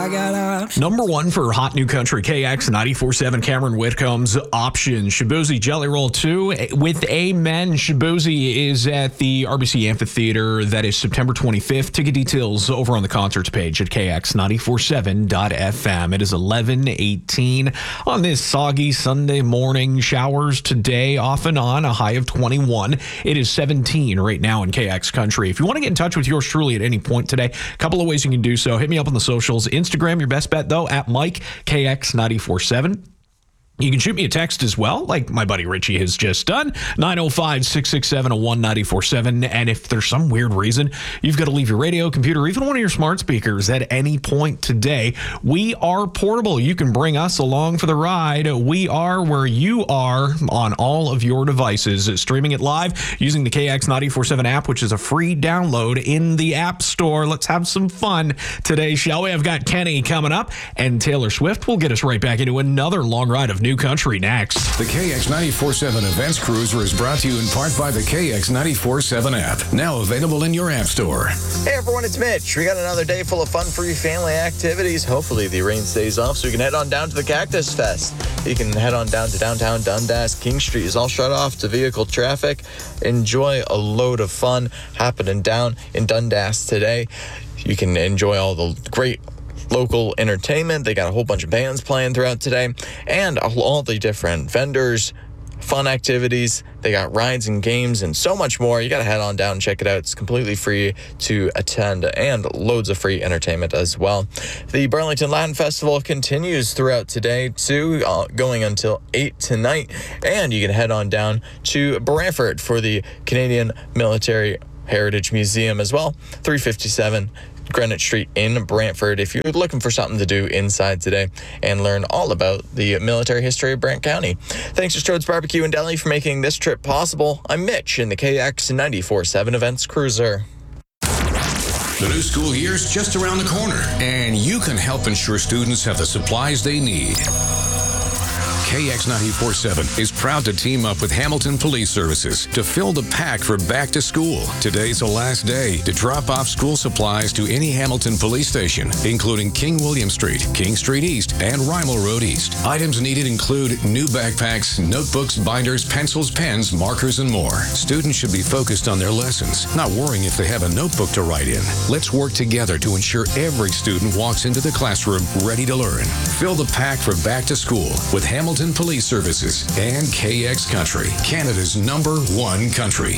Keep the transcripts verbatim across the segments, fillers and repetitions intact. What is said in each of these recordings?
I got options. Number one for Hot New Country, K X ninety-four point seven, Cameron Whitcomb's Options. Shaboozey Jelly Roll two with Amen. Shaboozey is at the R B C Amphitheater. That is September twenty-fifth. Ticket details over on the concerts page at K X ninety-four point seven dot f m. It is eleven eighteen on this soggy Sunday morning. Showers today off and on, a high of twenty-one. It is seventeen right now in K X Country. If you want to get in touch with yours truly at any point today, a couple of ways you can do so. Hit me up on the socials. Instagram, your best bet though, at Mike K X ninety-four point seven. You can shoot me a text as well, like my buddy Richie has just done, nine oh five, six six seven, one nine four seven. And if there's some weird reason you've got to leave your radio, computer, even one of your smart speakers at any point today, we are portable. You can bring us along for the ride. We are where you are on all of your devices, streaming it live using the K X ninety-four point seven app, which is a free download in the App Store. Let's have some fun today, shall we? I've got Kenny coming up, and Taylor Swift will get us right back into another long ride of New Country next. The K X ninety-four point seven Events Cruiser is brought to you in part by the K X ninety-four point seven app, now available in your app store. Hey everyone, it's Mitch. We got another day full of fun-free family activities. Hopefully the rain stays off so we can head on down to the Cactus Fest. You can head on down to downtown Dundas. King Street is all shut off to vehicle traffic. Enjoy a load of fun happening down in Dundas today. You can enjoy all the great local entertainment. They got a whole bunch of bands playing throughout today, and all the different vendors, fun activities. They got rides and games and so much more. You got to head on down and check it out. It's completely free to attend and loads of free entertainment as well. The Burlington Latin Festival continues throughout today too, uh, going until eight tonight, and you can head on down to Brantford for the Canadian Military Heritage Museum as well, three fifty-seven Greenwich Street in Brantford, if you're looking for something to do inside today and learn all about the military history of Brant County. Thanks to Strode's Barbecue and Deli for making this trip possible. I'm Mitch in the K X ninety-four point seven Events Cruiser. The new school year's just around the corner, and you can help ensure students have the supplies they need. K X ninety-four point seven is proud to team up with Hamilton Police Services to fill the pack for back to school. Today's the last day to drop off school supplies to any Hamilton police station, including King William Street, King Street East, and Rymel Road East. Items needed include new backpacks, notebooks, binders, pencils, pens, markers, and more. Students should be focused on their lessons, not worrying if they have a notebook to write in. Let's work together to ensure every student walks into the classroom ready to learn. Fill the pack for back to school with Hamilton Police Services and K X Country, Canada's number one country.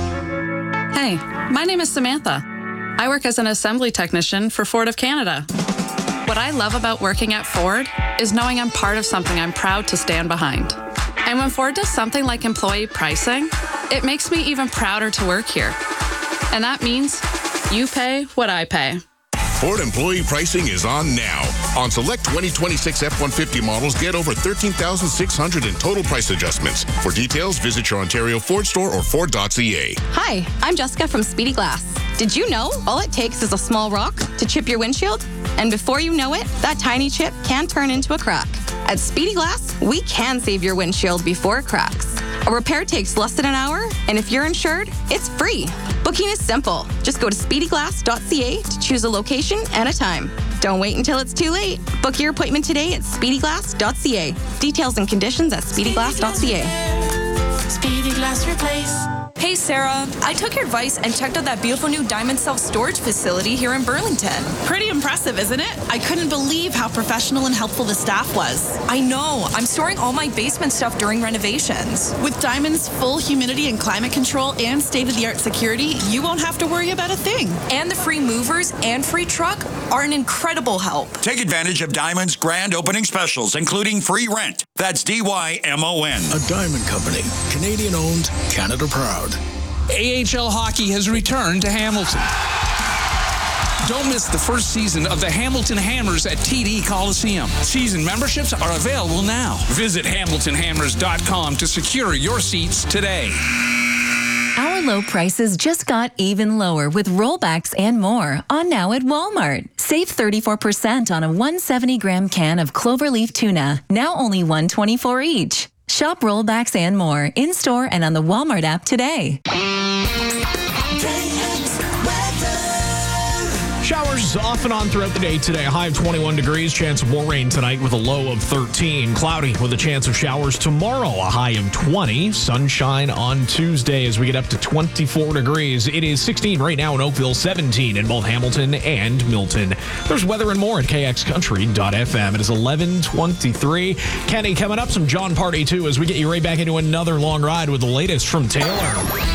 Hey, my name is Samantha. I work as an assembly technician for Ford of Canada. What I love about working at Ford is knowing I'm part of something I'm proud to stand behind. And when Ford does something like employee pricing, it makes me even prouder to work here. And that means you pay what I pay. Ford employee pricing is on now. On select twenty twenty-six F one fifty models, get over thirteen thousand six hundred in total price adjustments. For details, visit your Ontario Ford store or Ford dot c a. Hi, I'm Jessica from Speedy Glass. Did you know all it takes is a small rock to chip your windshield? And before you know it, that tiny chip can turn into a crack. At Speedy Glass, we can save your windshield before it cracks. A repair takes less than an hour, and if you're insured, it's free. Booking is simple. Just go to speedy glass dot c a to choose a location and a time. Don't wait until it's too late. Book your appointment today at speedy glass dot c a. Details and conditions at speedy glass dot c a. Speedy Glass Replace. Hey Sarah, I took your advice and checked out that beautiful new Diamond self-storage facility here in Burlington. Pretty impressive, isn't it? I couldn't believe how professional and helpful the staff was. I know. I'm storing all my basement stuff during renovations. With Diamond's full humidity and climate control and state-of-the-art security, you won't have to worry about a thing. And the free movers and free truck are an incredible help. Take advantage of Diamond's grand opening specials, including free rent. That's D Y M O N. A Diamond Company. Canadian-owned, Canada-proud. A H L hockey has returned to Hamilton. Don't miss the first season of the Hamilton Hammers at T D Coliseum. Season memberships are available now. Visit hamilton hammers dot com to secure your seats today. Our low prices just got even lower with rollbacks and more on now at Walmart. Save thirty-four percent on a one hundred seventy gram can of cloverleaf tuna, now only one dollar and twenty-four cents each. Shop rollbacks and more in-store and on the Walmart app today. Showers off and on throughout the day today. A high of twenty-one degrees. Chance of more rain tonight with a low of thirteen. Cloudy with a chance of showers tomorrow. A high of twenty. Sunshine on Tuesday as we get up to twenty-four degrees. It is sixteen right now in Oakville, seventeen in both Hamilton and Milton. There's weather and more at K X country dot f m. It is eleven twenty-three. Kenny coming up. Some John Party too as we get you right back into another long ride with the latest from Taylor.